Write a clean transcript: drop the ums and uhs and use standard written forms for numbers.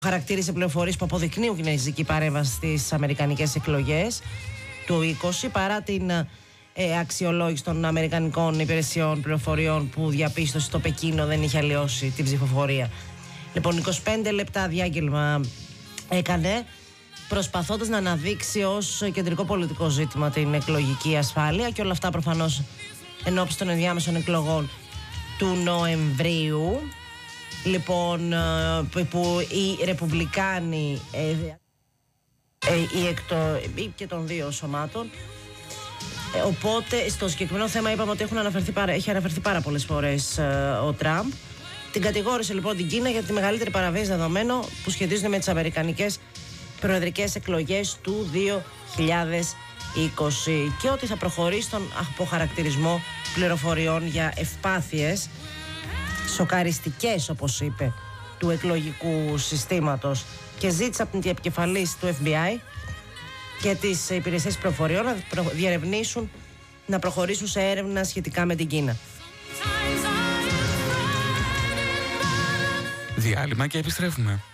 Χαρακτήρισε πληροφορίες που αποδεικνύουν κινέζικη παρέμβαση στις αμερικανικές εκλογές του 20, παρά την αξιολόγηση των αμερικανικών υπηρεσιών πληροφοριών που διαπίστωσε το Πεκίνο δεν είχε αλλοιώσει την ψηφοφορία. Λοιπόν, 25 λεπτά διάγγελμα έκανε, προσπαθώντας να αναδείξει ως κεντρικό πολιτικό ζήτημα την εκλογική ασφάλεια, και όλα αυτά προφανώς ενώπιση των ενδιάμεσων εκλογών του Νοεμβρίου. Λοιπόν, που οι Ρεπουμπλικάνοι και των δύο σωμάτων, οπότε στο συγκεκριμένο θέμα είπαμε ότι έχει αναφερθεί πάρα πολλές φορές ο Τραμπ. Την κατηγόρησε λοιπόν την Κίνα για τη μεγαλύτερη παραβίαση δεδομένων που σχετίζονται με τις αμερικανικές προεδρικές εκλογές του 2020 και ότι θα προχωρήσει στον αποχαρακτηρισμό πληροφοριών για ευπάθειες σοκαριστικές, όπως είπε, του εκλογικού συστήματος, και ζήτησε από την επικεφαλής του FBI και τις υπηρεσίες πληροφοριών να διερευνήσουν, να προχωρήσουν σε έρευνα σχετικά με την Κίνα. Διάλειμμα και επιστρέφουμε.